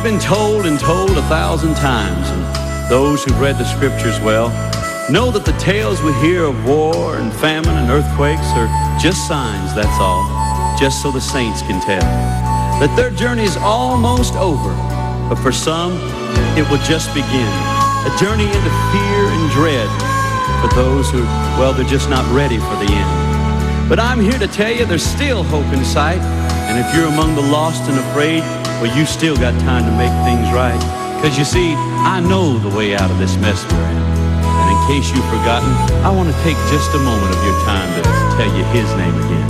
Been told and told 1,000 times, and those who've read the scriptures well know that the tales we hear of war and famine and earthquakes are just signs, that's all, just so the saints can tell that their journey's almost over, but for some it will just begin, a journey into fear and dread for those who, well, they're just not ready for the end. But I'm here to tell you there's still hope in sight, and if you're among the lost and afraid, well, you still got time to make things right. Because you see, I know the way out of this mess we're in. And in case you've forgotten, I want to take just a moment of your time to tell you his name again.